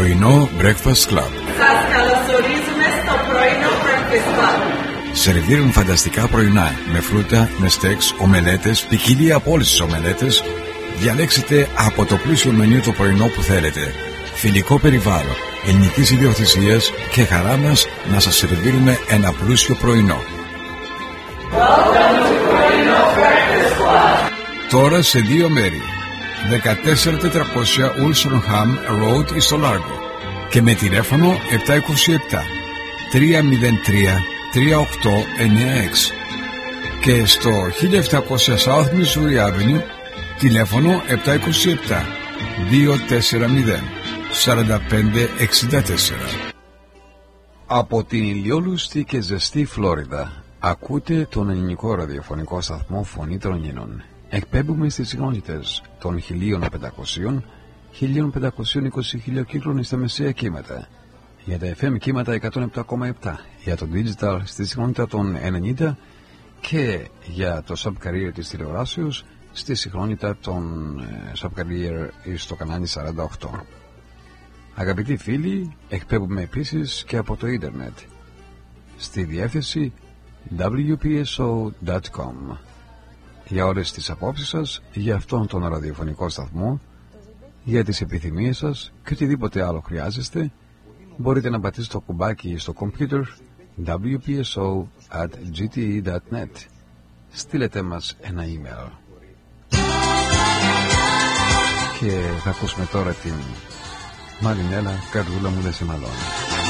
Πρωινό Breakfast Club. Σας καλωσορίζουμε στο πρωινό Breakfast Club. Σερβίρουν φανταστικά πρωινά με φρούτα, με στέξ, ομελέτες, ποικιλία από όλες τις ομελέτες. Διαλέξτε από το πλούσιο μενού το πρωινό που θέλετε. Φιλικό περιβάλλον, ελληνικής ιδιοκτησίας και χαρά μας να σας σερβίρουμε ένα πλούσιο πρωινό. Τώρα σε 2 μέρη. 14400 Ulsonham Road στο Λάργο και με τηλέφωνο 727 303 3896 και στο 1700 South Missouri Avenue τηλέφωνο 727 240 4564. Από την ηλιόλουστη και ζεστή Φλόριδα ακούτε τον ελληνικό ραδιοφωνικό σταθμό Φωνή των Ινών. Εκπέμπουμε στις συχνότητες των 1500, 1520 χιλιοκύκλων στα μεσαία κύματα, για τα FM κύματα 107,7, για το digital στη συχνότητα των 90 και για το sub-carrier της τηλεοράσεως στη συχνότητα των sub-carrier στο κανάλι 48. Αγαπητοί φίλοι, εκπέμπουμε επίσης και από το ίντερνετ στη διεύθυνση wpso.com. Για όλες τις απόψεις σας για αυτόν τον ραδιοφωνικό σταθμό, για τις επιθυμίες σας και οτιδήποτε άλλο χρειάζεστε, μπορείτε να πατήσετε το κουμπάκι στο κομπιούτερ wpso@gte.net. Στείλετε μας ένα email. Και θα ακούσουμε τώρα την Μαρινέλα, καρδούλα μου δεν σε μαλώνει.